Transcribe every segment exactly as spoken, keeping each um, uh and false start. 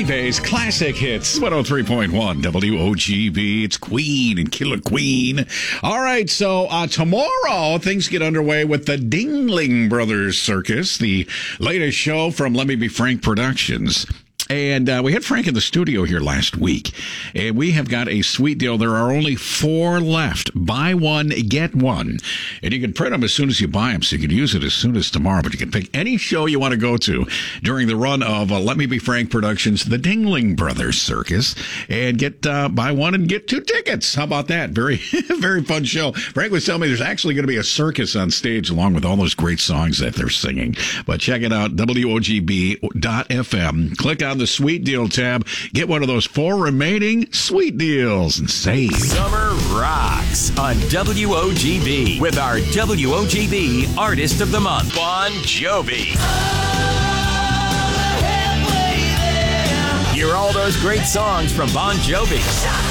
Green Bay's classic hits, one oh three point one W O G B. It's Queen and Killer Queen. All right, so uh, tomorrow things get underway with the Dingling Brothers Circus, the latest show from Let Me Be Frank Productions. And uh, we had Frank in the studio here last week, and we have got a sweet deal. There are only four left. Buy one, get one. And you can print them as soon as you buy them, so you can use it as soon as tomorrow. But you can pick any show you want to go to during the run of uh, Let Me Be Frank Productions, the Dingling Brothers Circus, and get uh, buy one and get two tickets. How about that? Very, very fun show. Frank was telling me there's actually going to be a circus on stage along with all those great songs that they're singing. But check it out, W O G B dot F M. Click on the Sweet Deal tab. Get one of those four remaining Sweet Deals and save. Summer rocks on W O G B with our W O G B Artist of the Month, Bon Jovi. Hear all those great songs from Bon Jovi.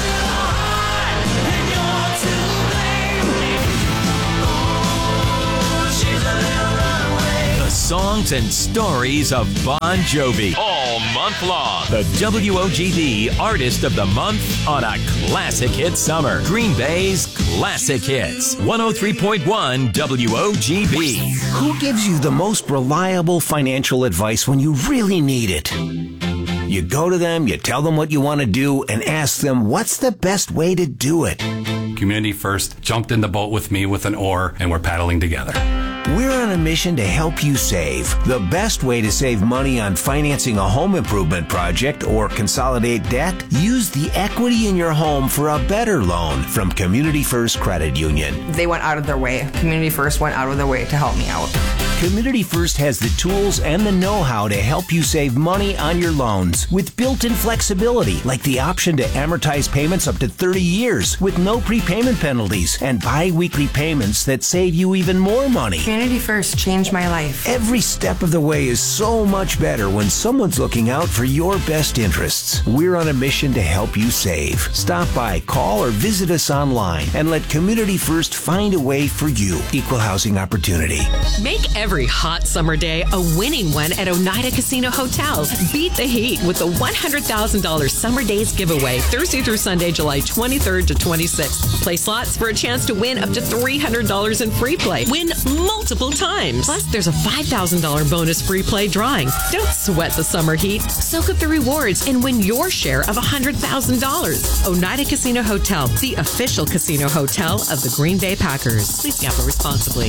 Songs and stories of Bon Jovi all month long. The W O G B Artist of the Month on a classic hit summer. Green Bay's classic hits. one oh three point one W O G B. Who gives you the most reliable financial advice when you really need it? You go to them, you tell them what you want to do, and ask them what's the best way to do it. Community First jumped in the boat with me with an oar, and we're paddling together. We're on a mission to help you save. The best way to save money on financing a home improvement project or consolidate debt? Use the equity in your home for a better loan from Community First Credit Union. They went out of their way. Community First went out of their way to help me out. Community First has the tools and the know-how to help you save money on your loans with built-in flexibility, like the option to amortize payments up to thirty years with no prepayment penalties and bi-weekly payments that save you even more money. Community First changed my life. Every step of the way is so much better when someone's looking out for your best interests. We're on a mission to help you save. Stop by, call, or visit us online and let Community First find a way for you. Equal housing opportunity. Make every hot summer day a winning one at Oneida Casino Hotel. Beat the heat with the one hundred thousand dollars Summer Days giveaway, Thursday through Sunday, July twenty-third to twenty-sixth. Play slots for a chance to win up to three hundred dollars in free play. Win multiple times. Plus, there's a five thousand dollars bonus free play drawing. Don't sweat the summer heat. Soak up the rewards and win your share of one hundred thousand dollars. Oneida Casino Hotel, the official casino hotel of the Green Bay Packers. Please gamble responsibly.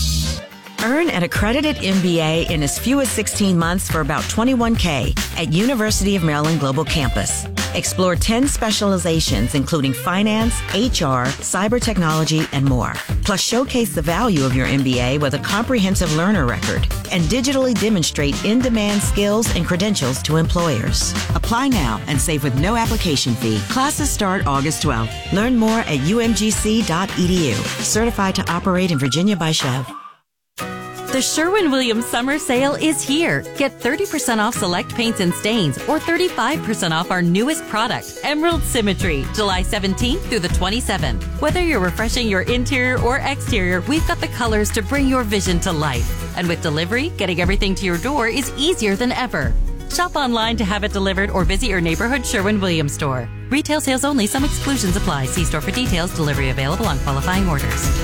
Earn an accredited M B A in as few as sixteen months for about twenty-one thousand dollars at University of Maryland Global Campus. Explore ten specializations, including finance, H R, cyber technology, and more. Plus, showcase the value of your M B A with a comprehensive learner record and digitally demonstrate in-demand skills and credentials to employers. Apply now and save with no application fee. Classes start August twelfth. Learn more at U M G C dot E D U. Certified to operate in Virginia by Chev. The Sherwin-Williams Summer Sale is here. Get thirty percent off select paints and stains or thirty-five percent off our newest product, Emerald Symmetry, July seventeenth through the twenty-seventh. Whether you're refreshing your interior or exterior, we've got the colors to bring your vision to life. And with delivery, getting everything to your door is easier than ever. Shop online to have it delivered or visit your neighborhood Sherwin-Williams store. Retail sales only. Some exclusions apply. See store for details. Delivery available on qualifying orders.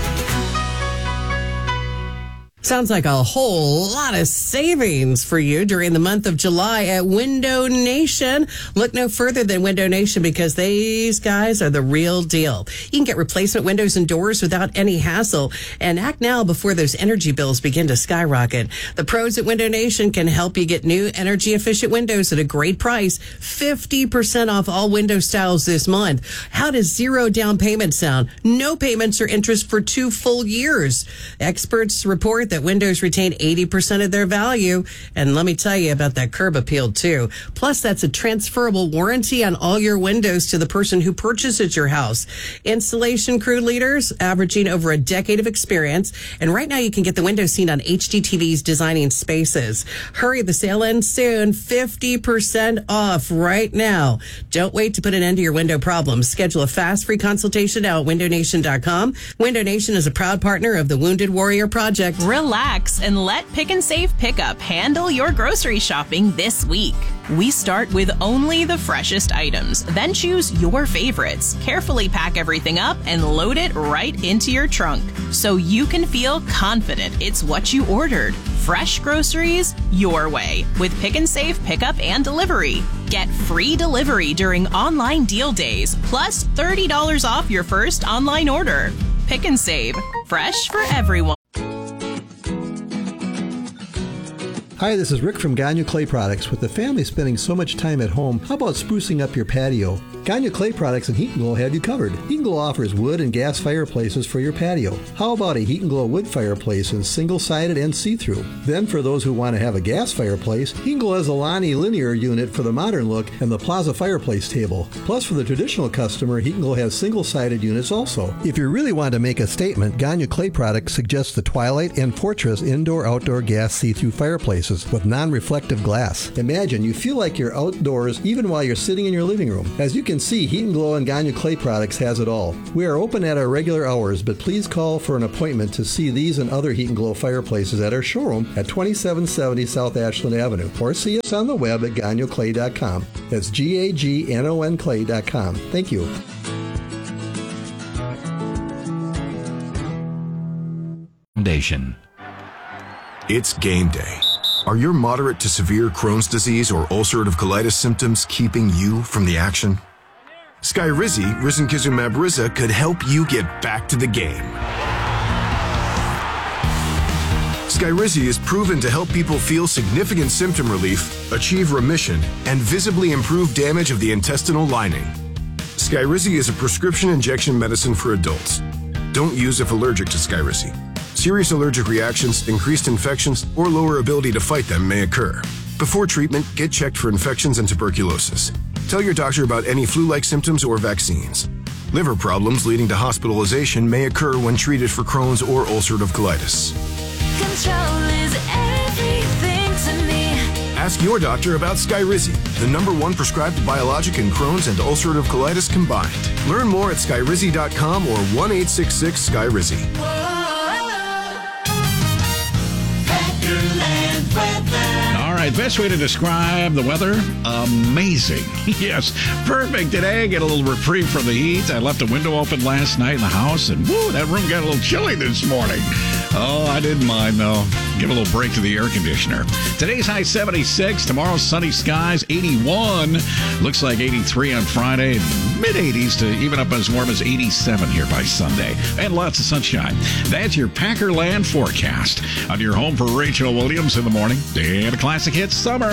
Sounds like a whole lot of savings for you during the month of July at Window Nation. Look no further than Window Nation because these guys are the real deal. You can get replacement windows and doors without any hassle and act now before those energy bills begin to skyrocket. The pros at Window Nation can help you get new energy efficient windows at a great price. fifty percent off all window styles this month. How does zero down payment sound? No payments or interest for two full years. Experts report that that windows retain eighty percent of their value. And let me tell you about that curb appeal, too. Plus, that's a transferable warranty on all your windows to the person who purchases your house. Installation crew leaders averaging over a decade of experience. And right now, you can get the window seen on H G T V's Designing Spaces. Hurry, the sale ends soon. fifty percent off right now. Don't wait to put an end to your window problems. Schedule a fast, free consultation now at window nation dot com. Window Nation is a proud partner of the Wounded Warrior Project. Really? relax and let Pick and Save Pickup handle your grocery shopping this week. We start with only the freshest items, then choose your favorites, carefully pack everything up, and load it right into your trunk so you can feel confident it's what you ordered. Fresh groceries your way with Pick and Save Pickup and Delivery. Get free delivery during online deal days, plus thirty dollars off your first online order. Pick and Save. Fresh for everyone. Hi, this is Rick from Gagne Clay Products. With the family spending so much time at home, how about sprucing up your patio? Gagne Clay Products and Heat and Glow have you covered. Heat and Glow offers wood and gas fireplaces for your patio. How about a Heat and Glow wood fireplace in single-sided and see-through? Then for those who want to have a gas fireplace, Heat and Glow has a Lani linear unit for the modern look and the Plaza fireplace table. Plus for the traditional customer, Heat and Glow has single-sided units also. If you really want to make a statement, Gagne Clay Products suggests the Twilight and Fortress indoor-outdoor gas see-through fireplaces with non-reflective glass. Imagine you feel like you're outdoors even while you're sitting in your living room. As you can see, Heat and Glow and Gagne Clay Products has it all. We are open at our regular hours, but please call for an appointment to see these and other Heat and Glow fireplaces at our showroom at twenty-seven seventy South Ashland Avenue, or see us on the web at gagne clay dot com. That's G A G N O N clay dot com. Thank you. Foundation. It's game day. Are your moderate to severe Crohn's disease or ulcerative colitis symptoms keeping you from the action? Skyrizi, risankizumab Riza, could help you get back to the game. Skyrizi is proven to help people feel significant symptom relief, achieve remission, and visibly improve damage of the intestinal lining. Skyrizi is a prescription injection medicine for adults. Don't use if allergic to Skyrizi. Serious allergic reactions, increased infections, or lower ability to fight them may occur. Before treatment, get checked for infections and tuberculosis. Tell your doctor about any flu-like symptoms or vaccines. Liver problems leading to hospitalization may occur when treated for Crohn's or ulcerative colitis. Control is everything to me. Ask your doctor about Skyrizi, the number one prescribed biologic in Crohn's and ulcerative colitis combined. Learn more at skyrizi dot com or one eight six six Skyrizi. All right, best way to describe the weather, amazing. Yes, perfect today. Get a little reprieve from the heat. I left the window open last night in the house, and woo, that room got a little chilly this morning. Oh, I didn't mind, though. Give a little break to the air conditioner. Today's high seventy-six. Tomorrow's sunny skies, eighty-one. Looks like eighty-three on Friday. mid eighties to even up as warm as eighty-seven here by Sunday. And lots of sunshine. That's your Packerland forecast on your home for Rachel Williams in the morning and a Classic Hits Summer.